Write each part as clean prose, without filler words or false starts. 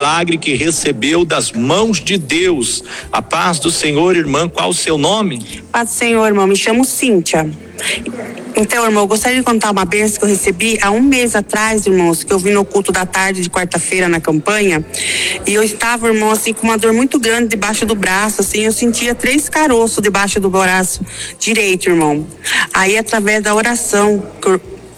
milagre que recebeu das mãos de Deus. A paz do Senhor, irmã, qual o seu nome? Paz do Senhor, irmão, me chamo Cíntia. Então, irmão, eu gostaria de contar uma bênção que eu recebi há um mês atrás, irmãos, que eu vim no culto da tarde de quarta-feira na campanha, e eu estava, irmão, assim, com uma dor muito grande debaixo do braço, assim, eu sentia 3 caroços debaixo do braço direito, irmão. Aí, através da oração que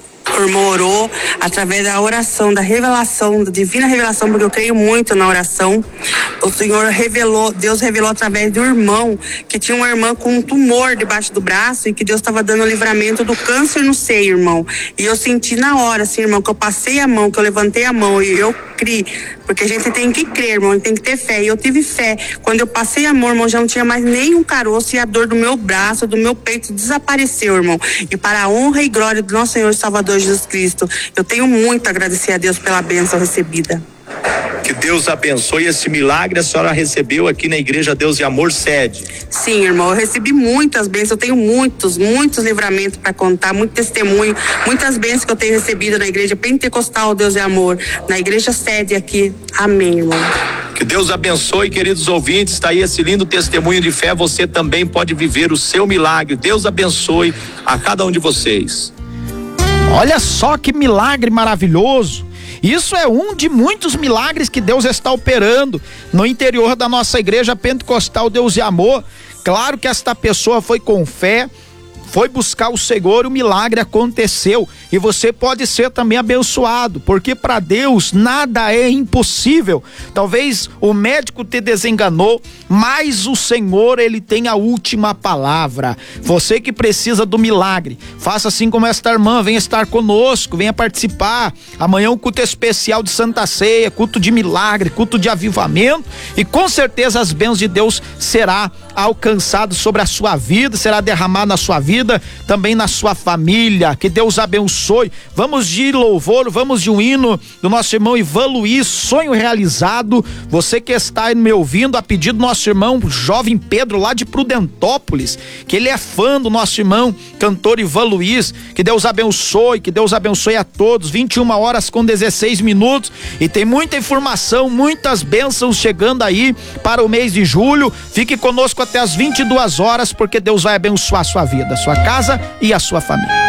o irmão orou, através da oração, da revelação, da divina revelação, porque eu creio muito na oração, o Senhor revelou, Deus revelou através do irmão, que tinha uma irmã com um tumor debaixo do braço e que Deus estava dando o livramento do câncer no seio, irmão. E eu senti na hora, assim, irmão, que eu passei a mão, que eu levantei a mão e eu criei, porque a gente tem que crer, irmão, tem que ter fé. E eu tive fé. Quando eu passei a mão, irmão, já não tinha mais nenhum caroço e a dor do meu braço, do meu peito desapareceu, irmão. E para a honra e glória do nosso Senhor e Salvador Jesus Cristo, eu tenho muito a agradecer a Deus pela bênção recebida. Que Deus abençoe esse milagre. A senhora recebeu aqui na Igreja Deus e Amor sede. Sim, irmão, eu recebi muitas bênçãos, eu tenho muitos livramentos para contar, muito testemunho, muitas bênçãos que eu tenho recebido na Igreja Pentecostal Deus e Amor, na Igreja sede aqui. Amém, irmão. Que Deus abençoe, queridos ouvintes. Está aí esse lindo testemunho de fé. Você também pode viver o seu milagre. Deus abençoe a cada um de vocês. Olha só que milagre maravilhoso. Isso é um de muitos milagres que Deus está operando no interior da nossa Igreja Pentecostal Deus e Amor. Claro que esta pessoa foi com fé, foi buscar o Senhor, o milagre aconteceu, e você pode ser também abençoado, porque para Deus nada é impossível. Talvez o médico te desenganou, mas o Senhor, ele tem a última palavra. Você que precisa do milagre, faça assim como esta irmã, venha estar conosco, venha participar. Amanhã um culto especial de Santa Ceia, culto de milagre, culto de avivamento, e com certeza as bênçãos de Deus será alcançado sobre a sua vida, será derramado na sua vida, também na sua família. Que Deus abençoe. Vamos de louvor, vamos de um hino do nosso irmão Ivan Luiz, Sonho Realizado. Você que está aí me ouvindo, a pedido do nosso irmão jovem Pedro, lá de Prudentópolis, que ele é fã do nosso irmão cantor Ivan Luiz. Que Deus abençoe a todos. 21h16, e tem muita informação, muitas bênçãos chegando aí para o mês de julho. Fique conosco até as 22 horas, porque Deus vai abençoar a sua vida, a sua casa e a sua família.